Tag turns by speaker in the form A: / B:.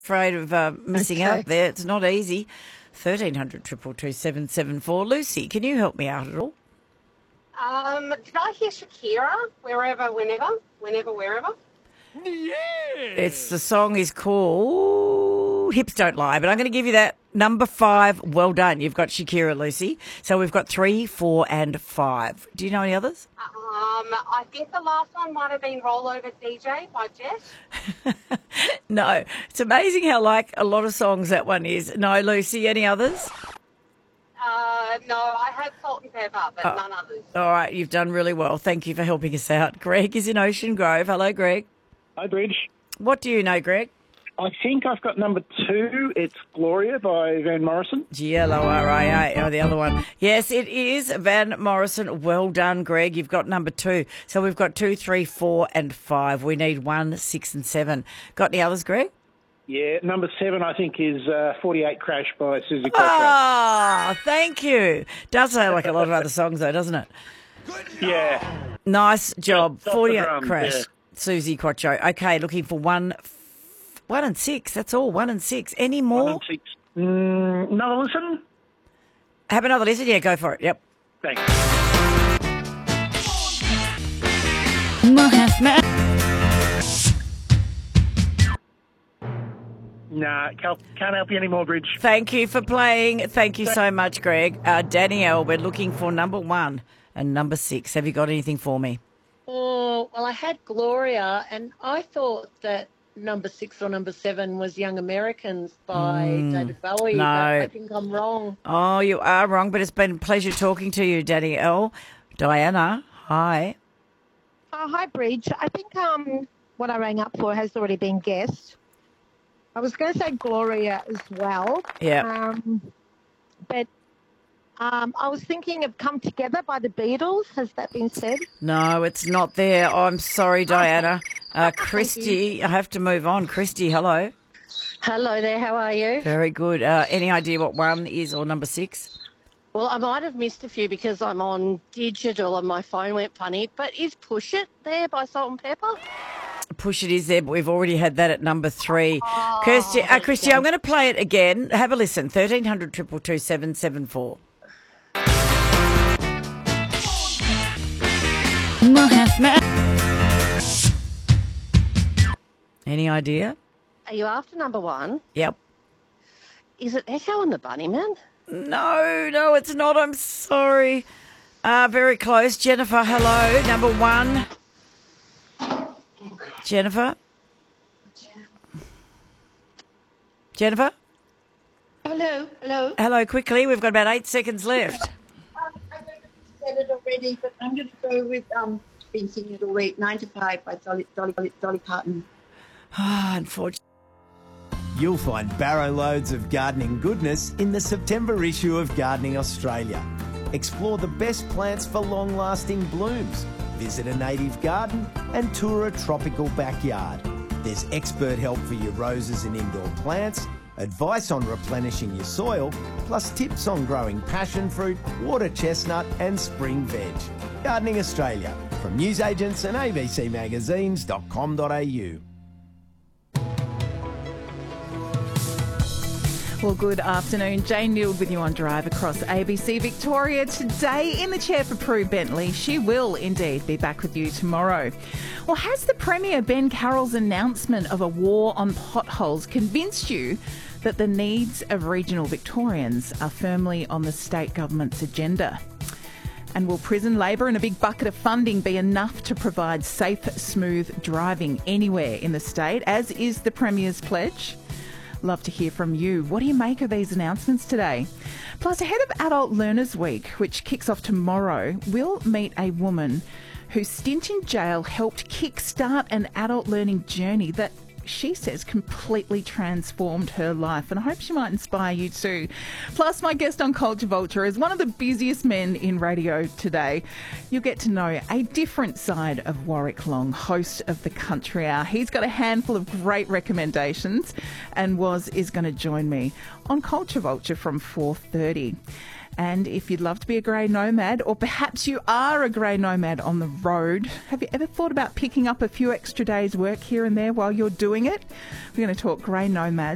A: Afraid of missing out there. It's not easy. 1300 222 774. Lucy, can you help me out at all?
B: Did I hear Shakira? Wherever, whenever, wherever.
A: It's the song is called Hips Don't Lie, but I'm going to give you that. Number 5, well done. You've got Shakira, Lucy. So we've got 3, 4 and 5. Do you know any others?
B: I think the last one might have been Rollover DJ by Jess.
A: No. It's amazing how like a lot of songs that one is. No, Lucy, any others?
B: No, I had Salt and Pepper, but none others.
A: All right, you've done really well. Thank you for helping us out. Greg is in Ocean Grove. Hello, Greg.
C: Hi, Bridge.
A: What do you know, Greg?
C: I think I've got number 2. It's Gloria by Van Morrison.
A: Gloria. Oh, the other one. Yes, it is Van Morrison. Well done, Greg. You've got number 2. So we've got 2, 3, 4 and 5. We need 1, 6 and 7. Got any others, Greg?
C: Yeah, number 7 I think is 48 Crash by Susie Quatro.
A: Oh, thank you. Does sound like a lot of other songs though, doesn't it?
C: Yeah.
A: Nice job.
C: Stop
A: 48
C: the drums,
A: Crash.
C: yeah.
A: Susie Quatro. Okay, looking for 1 and 6. That's all. 1 and 6. Any more?
C: 1 and 6. Another listen?
A: Have another listen? Yeah, go for it. Yep.
C: Thanks. Nah, can't help you anymore, Bridge.
A: Thank you for playing. Thank you so much, Greg. Danielle, we're looking for number 1 and number 6. Have you got anything for me?
D: Oh, well, I had Gloria, and I thought that number 6 or number 7 was Young Americans by David Bowie.
A: No.
D: But I think I'm wrong.
A: Oh, you are wrong, but it's been a pleasure talking to you, Danielle. Diana, hi.
E: Oh, hi, Bridge. I think what I rang up for has already been guessed. I was going to say Gloria as well.
A: Yeah.
E: But I was thinking of Come Together by the Beatles. Has that been said?
A: No, it's not there. Oh, I'm sorry, Diana. Christy, I have to move on. Christy, hello.
D: Hello there, how are you?
A: Very good. Any idea what 1 is or number 6?
D: Well, I might have missed a few because I'm on digital and my phone went funny, but is Push It there by Salt and Pepper?
A: Push It is there, but we've already had that at number 3. Christy, I'm going to play it again. Have a listen. 1300 222 774. Any idea?
D: Are you after number 1?
A: Yep.
D: Is it Echo and the Bunnymen?
A: No, it's not. I'm sorry. Very close. Jennifer, hello. Number 1. Jennifer? Jennifer?
F: Hello.
A: Hello, quickly. We've got about 8 seconds left.
F: I said it already, but I'm going to go with been singing it all week. 9 to 5 by Dolly Parton.
A: Unfortunately.
G: You'll find barrow loads of gardening goodness in the September issue of Gardening Australia. Explore the best plants for long-lasting blooms. Visit a native garden and tour a tropical backyard. There's expert help for your roses and indoor plants, advice on replenishing your soil, plus tips on growing passion fruit, water chestnut and spring veg. Gardening Australia, from newsagents and abcmagazines.com.au.
H: Well, good afternoon. Jane Neild with you on Drive across ABC Victoria. Today in the chair for Prue Bentley. She will indeed be back with you tomorrow. Well, has the Premier Ben Carroll's announcement of a war on potholes convinced you that the needs of regional Victorians are firmly on the state government's agenda? And will prison labour and a big bucket of funding be enough to provide safe, smooth driving anywhere in the state, as is the Premier's pledge? Love to hear from you. What do you make of these announcements today? Plus, ahead of Adult Learners Week, which kicks off tomorrow, we'll meet a woman whose stint in jail helped kickstart an adult learning journey that she says completely transformed her life, and I hope she might inspire you too. Plus, my guest on Culture Vulture is one of the busiest men in radio today. You'll get to know a different side of Warwick Long, host of the Country Hour. He's got a handful of great recommendations and is going to join me on Culture Vulture from 4:30. And if you'd love to be a grey nomad, or perhaps you are a grey nomad on the road, have you ever thought about picking up a few extra days' work here and there while you're doing it? We're going to talk grey nomads